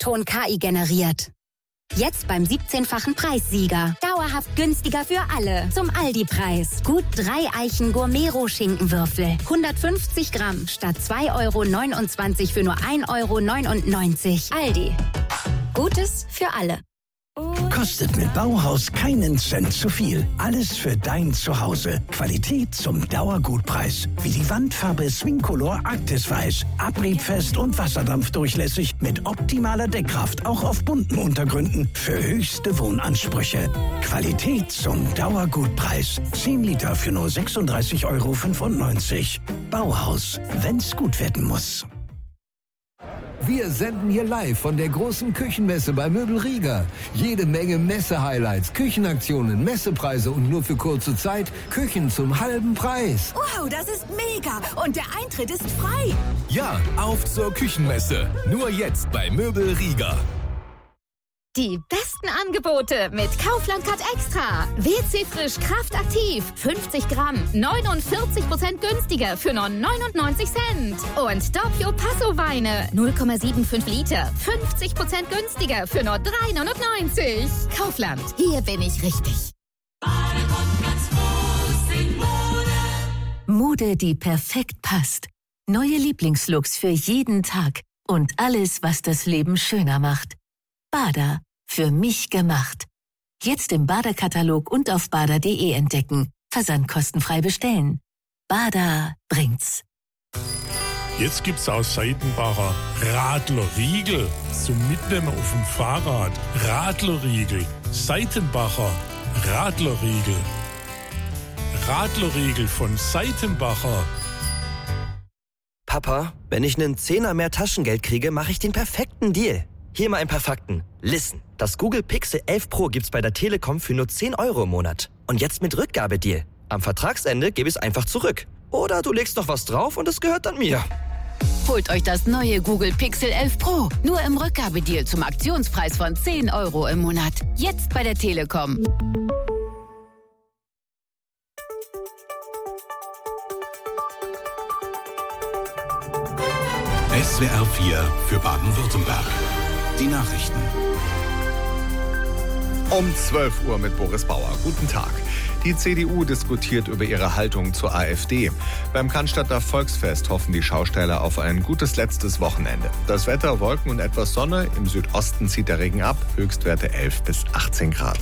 O-Ton KI generiert. Jetzt beim 17-fachen Preissieger. Dauerhaft günstiger für alle. Zum Aldi-Preis. Gut 3 Eichen Gourmet-Schinkenwürfel. 150 Gramm statt 2,29 € für nur 1,99 €. Aldi. Gutes für alle. Kostet mit Bauhaus keinen Cent zu viel. Alles für dein Zuhause. Qualität zum Dauergutpreis. Wie die Wandfarbe Swingcolor Arktis Weiß. Abriebfest und wasserdampfdurchlässig mit optimaler Deckkraft. Auch auf bunten Untergründen für höchste Wohnansprüche. Qualität zum Dauergutpreis. 10 Liter für nur 36,95 €. Bauhaus. Wenn's gut werden muss. Wir senden hier live von der großen Küchenmesse bei Möbel Rieger. Jede Menge Messe-Highlights, Küchenaktionen, Messepreise und nur für kurze Zeit Küchen zum halben Preis. Wow, das ist mega! Und der Eintritt ist frei! Ja, auf zur Küchenmesse. Nur jetzt bei Möbel Rieger. Die besten Angebote mit Kaufland Cut Extra. WC Frisch Kraftaktiv. 50 Gramm. 49% günstiger für nur 99 Cent. Und Doppio Passo Weine. 0,75 Liter. 50% günstiger für nur 3,99 €. Kaufland. Hier bin ich richtig. Mode, die perfekt passt. Neue Lieblingslooks für jeden Tag. Und alles, was das Leben schöner macht. Bader. Für mich gemacht. Jetzt im Bader-Katalog und auf bader.de entdecken. Versandkostenfrei bestellen. Bader bringt's. Jetzt gibt's aus Seitenbacher Radlerriegel zum Mitnehmen auf dem Fahrrad. Radlerriegel. Seitenbacher Radlerriegel. Radlerriegel von Seitenbacher. Papa, wenn ich einen Zehner mehr Taschengeld kriege, mache ich den perfekten Deal. Hier mal ein paar Fakten. Listen, das Google Pixel 11 Pro gibt's bei der Telekom für nur 10 € im Monat. Und jetzt mit Rückgabedeal. Am Vertragsende gebe ich es einfach zurück. Oder du legst noch was drauf und es gehört dann mir. Holt euch das neue Google Pixel 11 Pro. Nur im Rückgabedeal zum Aktionspreis von 10 € im Monat. Jetzt bei der Telekom. SWR 4 für Baden-Württemberg. Die Nachrichten. Um 12 Uhr mit Boris Bauer. Guten Tag. Die CDU diskutiert über ihre Haltung zur AfD. Beim Cannstatter Volksfest hoffen die Schausteller auf ein gutes letztes Wochenende. Das Wetter, Wolken und etwas Sonne. Im Südosten zieht der Regen ab. Höchstwerte 11 bis 18 Grad.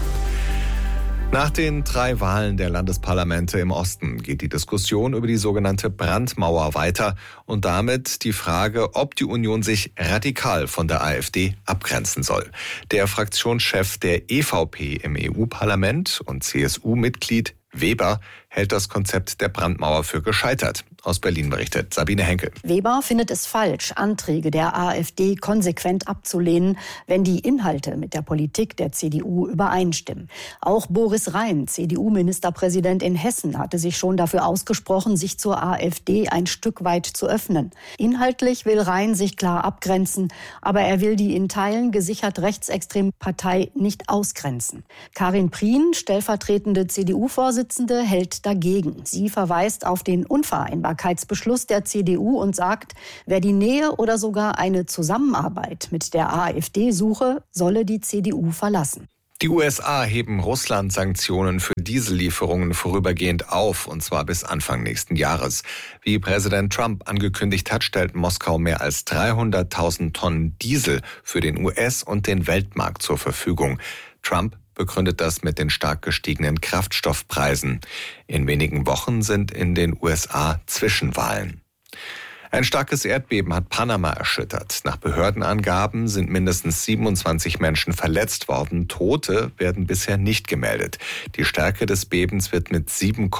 Nach den 3 Wahlen der Landesparlamente im Osten geht die Diskussion über die sogenannte Brandmauer weiter und damit die Frage, ob die Union sich radikal von der AfD abgrenzen soll. Der Fraktionschef der EVP im EU-Parlament und CSU-Mitglied Weber hält das Konzept der Brandmauer für gescheitert. Aus Berlin berichtet Sabine Henkel. Weber findet es falsch, Anträge der AfD konsequent abzulehnen, wenn die Inhalte mit der Politik der CDU übereinstimmen. Auch Boris Rhein, CDU-Ministerpräsident in Hessen, hatte sich schon dafür ausgesprochen, sich zur AfD ein Stück weit zu öffnen. Inhaltlich will Rhein sich klar abgrenzen, aber er will die in Teilen gesichert rechtsextreme Partei nicht ausgrenzen. Karin Prien, stellvertretende CDU-Vorsitzende, hält dagegen. Sie verweist auf den Unvereinbarkeitsbeschluss der CDU und sagt, wer die Nähe oder sogar eine Zusammenarbeit mit der AfD suche, solle die CDU verlassen. Die USA heben Russland-Sanktionen für Diesellieferungen vorübergehend auf, und zwar bis Anfang nächsten Jahres. Wie Präsident Trump angekündigt hat, stellt Moskau mehr als 300.000 Tonnen Diesel für den US- und den Weltmarkt zur Verfügung. Trump begründet das mit den stark gestiegenen Kraftstoffpreisen. In wenigen Wochen sind in den USA Zwischenwahlen. Ein starkes Erdbeben hat Panama erschüttert. Nach Behördenangaben sind mindestens 27 Menschen verletzt worden. Tote werden bisher nicht gemeldet. Die Stärke des Bebens wird mit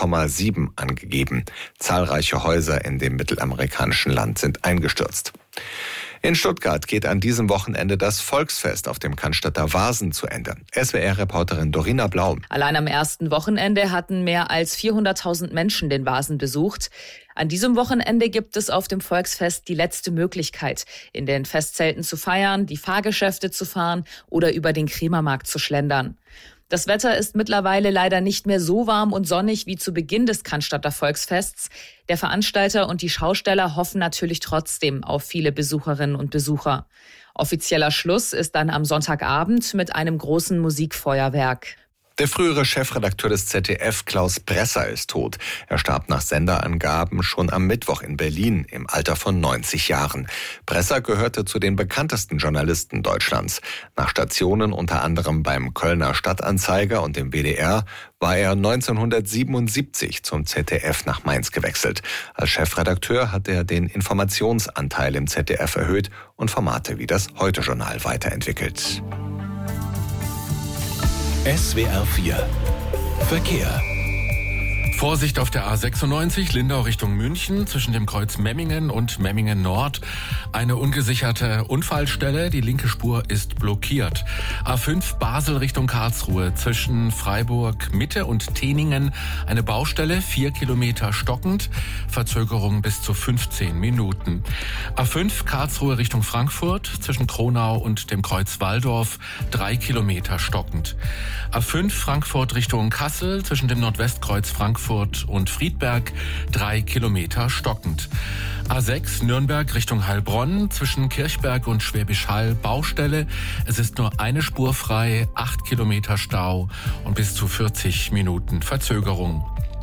7,7 angegeben. Zahlreiche Häuser in dem mittelamerikanischen Land sind eingestürzt. In Stuttgart geht an diesem Wochenende das Volksfest auf dem Cannstatter Vasen zu Ende. SWR-Reporterin Dorina Blau. Allein am ersten Wochenende hatten mehr als 400.000 Menschen den Vasen besucht. An diesem Wochenende gibt es auf dem Volksfest die letzte Möglichkeit, in den Festzelten zu feiern, die Fahrgeschäfte zu fahren oder über den Krämermarkt zu schlendern. Das Wetter ist mittlerweile leider nicht mehr so warm und sonnig wie zu Beginn des Cannstatter Volksfests. Der Veranstalter und die Schausteller hoffen natürlich trotzdem auf viele Besucherinnen und Besucher. Offizieller Schluss ist dann am Sonntagabend mit einem großen Musikfeuerwerk. Der frühere Chefredakteur des ZDF, Klaus Bresser, ist tot. Er starb nach Senderangaben schon am Mittwoch in Berlin im Alter von 90 Jahren. Bresser gehörte zu den bekanntesten Journalisten Deutschlands. Nach Stationen unter anderem beim Kölner Stadtanzeiger und dem WDR war er 1977 zum ZDF nach Mainz gewechselt. Als Chefredakteur hat er den Informationsanteil im ZDF erhöht und Formate wie das Heute-Journal weiterentwickelt. SWR 4 Verkehr. Vorsicht auf der A96 Lindau Richtung München zwischen dem Kreuz Memmingen und Memmingen Nord. Eine ungesicherte Unfallstelle, die linke Spur ist blockiert. A5 Basel Richtung Karlsruhe zwischen Freiburg Mitte und Teningen eine Baustelle, 4 Kilometer stockend, Verzögerung bis zu 15 Minuten. A5 Karlsruhe Richtung Frankfurt zwischen Kronau und dem Kreuz Walldorf 3 Kilometer stockend. A5 Frankfurt Richtung Kassel zwischen dem Nordwestkreuz Frankfurt und Friedberg 3 Kilometer stockend. A6 Nürnberg Richtung Heilbronn zwischen Kirchberg und Schwäbisch Hall Baustelle. Es ist nur eine Spur frei, 8 Kilometer Stau und bis zu 40 Minuten Verzögerung.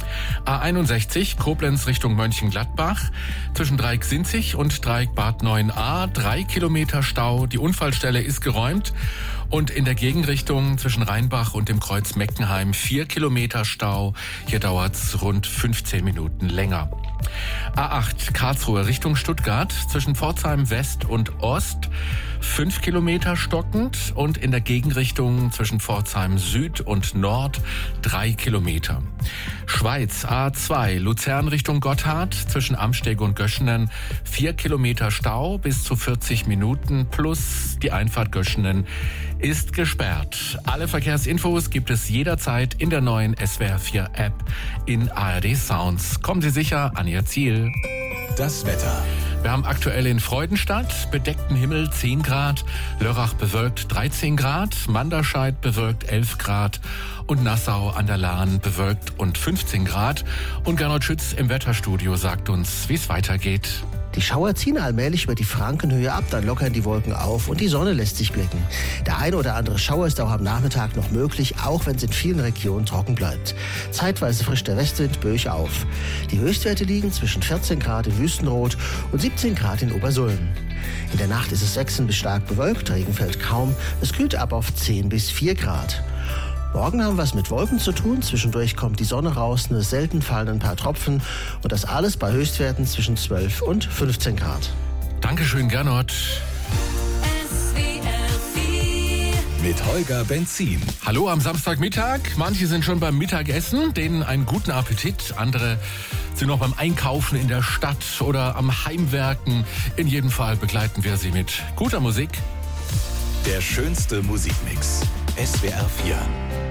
A61 Koblenz Richtung Mönchengladbach zwischen Dreieck-Sinzig und Dreieck-Bad 9a 3 Kilometer Stau. Die Unfallstelle ist geräumt. Und in der Gegenrichtung zwischen Rheinbach und dem Kreuz Meckenheim 4 Kilometer Stau. Hier dauert's rund 15 Minuten länger. A8 Karlsruhe Richtung Stuttgart zwischen Pforzheim West und Ost 5 Kilometer stockend und in der Gegenrichtung zwischen Pforzheim Süd und Nord 3 Kilometer. Schweiz A2 Luzern Richtung Gotthard zwischen Amsteg und Göschenen 4 Kilometer Stau bis zu 40 Minuten plus die Einfahrt Göschenen ist gesperrt. Alle Verkehrsinfos gibt es jederzeit in der neuen SWR 4 App in ARD Sounds. Kommen Sie sicher an Ihr Ziel. Das Wetter. Wir haben aktuell in Freudenstadt bedeckten Himmel 10 Grad, Lörrach bewölkt 13 Grad, Manderscheid bewölkt 11 Grad und Nassau an der Lahn bewölkt und 15 Grad. Und Gernot Schütz im Wetterstudio sagt uns, wie es weitergeht. Die Schauer ziehen allmählich über die Frankenhöhe ab, dann lockern die Wolken auf und die Sonne lässt sich blicken. Der ein oder andere Schauer ist auch am Nachmittag noch möglich, auch wenn es in vielen Regionen trocken bleibt. Zeitweise frischt der Westwind böig auf. Die Höchstwerte liegen zwischen 14 Grad in Wüstenrot und 17 Grad in Obersulm. In der Nacht ist es wechselnd bis stark bewölkt, Regen fällt kaum, es kühlt ab auf 10 bis 4 Grad. Morgen haben wir es mit Wolken zu tun, zwischendurch kommt die Sonne raus, nur selten fallen ein paar Tropfen und das alles bei Höchstwerten zwischen 12 und 15 Grad. Dankeschön, Gernot. Mit Holger Benzin. Hallo am Samstagmittag. Manche sind schon beim Mittagessen, denen einen guten Appetit. Andere sind noch beim Einkaufen in der Stadt oder am Heimwerken. In jedem Fall begleiten wir Sie mit guter Musik. Der schönste Musikmix. SWR 4.